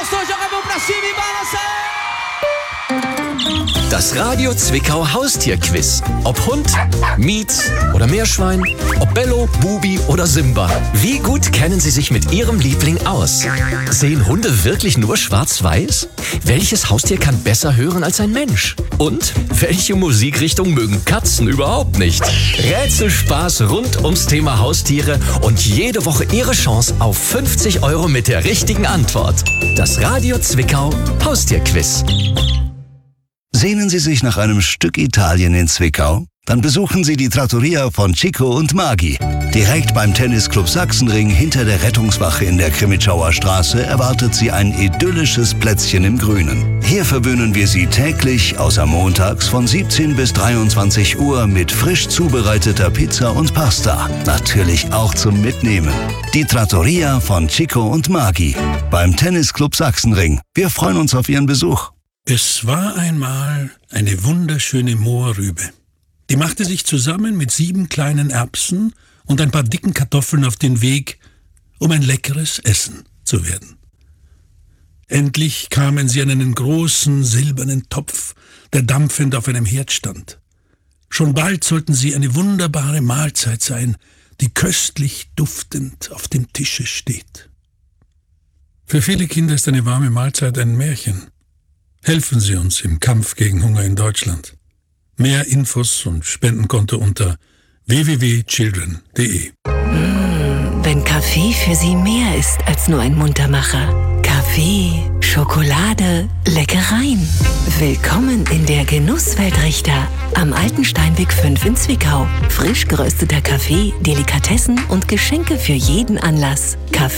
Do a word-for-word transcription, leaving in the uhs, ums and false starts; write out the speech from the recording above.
Gostou? Joga a mão pra cima e balança! Das Radio Zwickau Haustierquiz. Ob Hund, Mietz oder Meerschwein, ob Bello, Bubi oder Simba. Wie gut kennen Sie sich mit Ihrem Liebling aus? Sehen Hunde wirklich nur schwarz-weiß? Welches Haustier kann besser hören als ein Mensch? Und welche Musikrichtung mögen Katzen überhaupt nicht? Rätselspaß rund ums Thema Haustiere und jede Woche Ihre Chance auf fünfzig Euro mit der richtigen Antwort. Das Radio Zwickau Haustierquiz. Sehnen Sie sich nach einem Stück Italien in Zwickau? Dann besuchen Sie die Trattoria von Chico und Magi. Direkt beim Tennisclub Sachsenring hinter der Rettungswache in der Krimitschauer Straße erwartet Sie ein idyllisches Plätzchen im Grünen. Hier verwöhnen wir Sie täglich, außer montags, von siebzehn bis dreiundzwanzig Uhr mit frisch zubereiteter Pizza und Pasta. Natürlich auch zum Mitnehmen. Die Trattoria von Chico und Magi beim Tennisclub Sachsenring. Wir freuen uns auf Ihren Besuch. Es war einmal eine wunderschöne Mohrrübe. Die machte sich zusammen mit sieben kleinen Erbsen und ein paar dicken Kartoffeln auf den Weg, um ein leckeres Essen zu werden. Endlich kamen sie an einen großen silbernen Topf, der dampfend auf einem Herd stand. Schon bald sollten sie eine wunderbare Mahlzeit sein, die köstlich duftend auf dem Tische steht. Für viele Kinder ist eine warme Mahlzeit ein Märchen. Helfen Sie uns im Kampf gegen Hunger in Deutschland. Mehr Infos und Spendenkonto unter w w w punkt children punkt d e. Mmh, wenn Kaffee für Sie mehr ist als nur ein Muntermacher. Kaffee, Schokolade, Leckereien. Willkommen in der Genusswelt Richter am Alten Steinweg fünf in Zwickau. Frisch gerösteter Kaffee, Delikatessen und Geschenke für jeden Anlass. Kaffee